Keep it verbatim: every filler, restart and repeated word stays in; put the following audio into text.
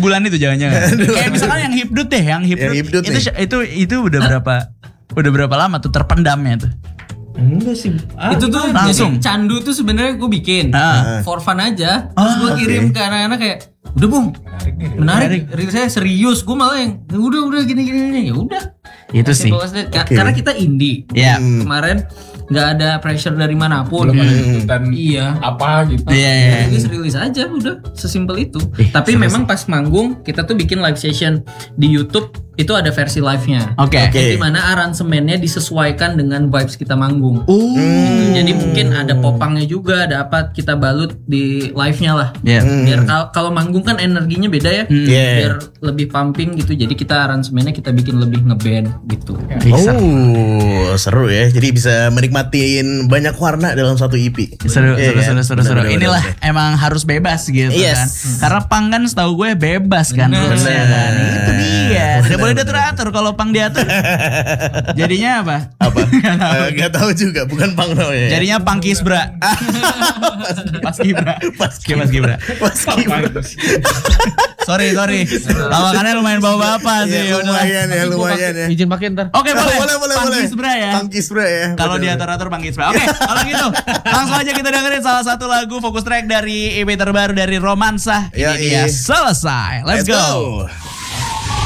bulan itu jangan-jangan. Kayak misalkan yang Hipdut deh, yang Hipdut, Yang Hipdut itu, itu itu udah berapa udah berapa lama tuh terpendamnya tuh? Enggak sih. Ah, itu tuh langsung. jadi candu tuh sebenarnya gue bikin Ah. for fun aja. Terus gue oke. kirim ke anak-anak kayak, udah bung, menarik, menarik. Saya serius. Gue malah yang, udah udah gini gini gini. Ya udah. Itu sih. Okay. Karena kita indie. Iya. Hmm. Kemarin nggak ada pressure dari manapun. dan Iya. apa gitu. Iya, iya. Rilis rilis aja udah sesimpel itu. Eh, Tapi seru memang pas manggung kita tuh bikin live session di YouTube itu ada versi live-nya. Oke. Oke. Di mana aransemennya disesuaikan dengan vibes kita manggung. Uh. Gitu. Jadi mungkin ada popangnya juga, ada apa kita balut di live-nya lah. Iya. Biar kal- kalau manggung kan energinya beda ya. Iya. Biar lebih pumping gitu. Jadi kita aransemennya kita bikin lebih ngeband gitu. Bisa. Oh, seru ya. Jadi bisa menikmatin banyak warna dalam satu E P. Seru, Iya seru, kan? seru, seru, seru. Bener, bener, Inilah bener. emang harus bebas gitu Yes. kan. Karena pang kan setahu gue bebas kan Bener. rules-nya kan. Itu dia. Tidak boleh Bener, diatur-atur kalau pang diatur. Jadinya apa? Apa? Eh, Gak tahu juga, bukan pang namanya. Jadinya pang kisbra. Pas kibra. Pas Pas kibra. Pas kibra. Sorry, sorry. Lawakannya lumayan bawa-bapak sih. Ya, Udah lah. lumayan ya, lumayan ya. Izin pakai ntar. Oke, boleh. boleh, boleh, Pang boleh. kisbra ya. Pang kisbra ya. Kalau Betul. diatur-atur Bang Kisbra. Oke, kalau gitu langsung aja kita dengerin salah satu lagu fokus track dari E P terbaru dari Romansa. Ini Yoi. dia Selesai. Let's, Let's go. go.